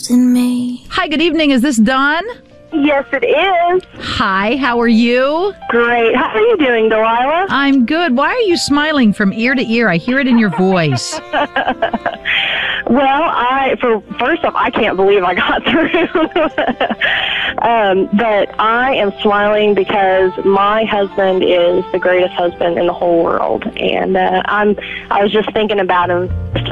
trust in me. Hi, good evening. Is this Dawn? Yes, it is. Hi, how are you? Great. How are you doing, Delilah? I'm good. Why are you smiling from ear to ear? I hear it in your voice. Well, first off, I can't believe I got through. But I am smiling because my husband is the greatest husband in the whole world. And I was just thinking about him